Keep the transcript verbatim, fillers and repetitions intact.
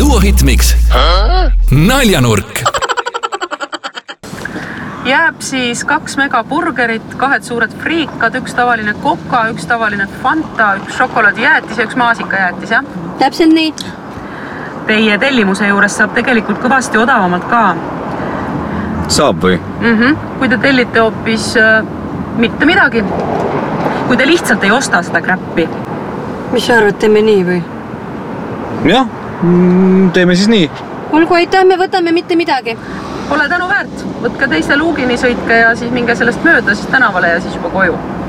Duo Hitmix naljanurk. Jääb siis kaks megaburgerit, kahed suured friikad, üks tavaline koka, üks tavaline Fanta, üks šokolaadijäätis ja üks maasikajäätis, jah? Täpselt nii. Teie tellimuse juures saab tegelikult kõvasti odavamalt ka. Saab või? Mm-hmm. Kui te tellite hoopis äh, mitte midagi. Kui te lihtsalt ei osta seda kräppi. Mis sa arvad, teeme nii või? Jah, teeme siis nii. Olgu, aitäh, me võtame mitte midagi. Pole tänu väärt. Võtke teise luugini sõitke ja siis minge sellest mööda siis tänavale ja siis juba koju.